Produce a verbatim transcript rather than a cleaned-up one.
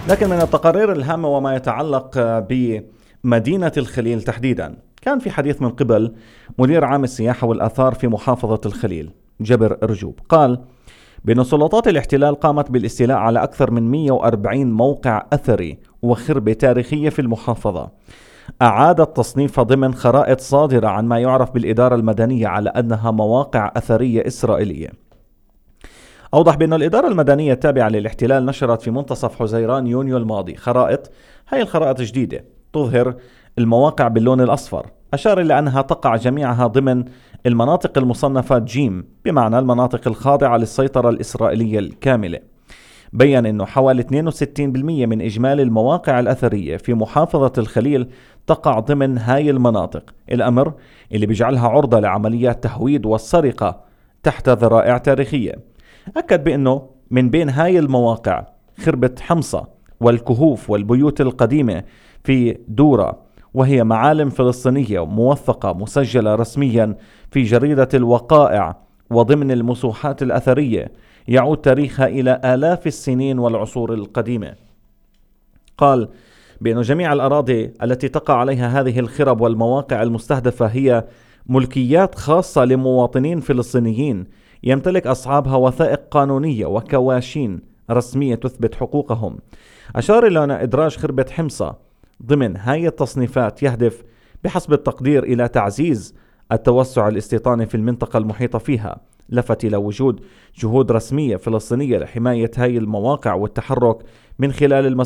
لكن من التقارير الهامة وما يتعلق بمدينة الخليل تحديدا، كان في حديث من قبل مدير عام السياحة والآثار في محافظة الخليل جبر رجوب، قال بأن سلطات الاحتلال قامت بالاستيلاء على أكثر من مئة وأربعين موقع أثري وخربة تاريخية في المحافظة، أعادت تصنيفها ضمن خرائط صادرة عن ما يعرف بالإدارة المدنية على أنها مواقع أثرية إسرائيلية. أوضح بأن الإدارة المدنية التابعة للاحتلال نشرت في منتصف حزيران يونيو الماضي خرائط، هاي الخرائط جديدة تظهر المواقع باللون الأصفر، أشار إلى أنها تقع جميعها ضمن المناطق المصنفة جيم، بمعنى المناطق الخاضعة للسيطرة الإسرائيلية الكاملة. بيّن أنه حوالي اثنين وستين بالمئة من إجمالي المواقع الأثرية في محافظة الخليل تقع ضمن هاي المناطق، الأمر اللي بيجعلها عرضة لعمليات تهويد والسرقة تحت ذرائع تاريخية. أكد بأنه من بين هاي المواقع خربة حمصة والكهوف والبيوت القديمة في دورة، وهي معالم فلسطينية موثقة مسجلة رسميا في جريدة الوقائع وضمن المسوحات الأثرية يعود تاريخها إلى آلاف السنين والعصور القديمة. قال بأن جميع الأراضي التي تقع عليها هذه الخرب والمواقع المستهدفة هي ملكيات خاصة لمواطنين فلسطينيين يمتلك أصحابها وثائق قانونية وكواشين رسمية تثبت حقوقهم. أشار إلى أن إدراج خربة حمصة ضمن هاي التصنيفات يهدف بحسب التقدير إلى تعزيز التوسع الاستيطاني في المنطقة المحيطة فيها، لفت إلى وجود جهود رسمية فلسطينية لحماية هاي المواقع والتحرك من خلال المسؤولية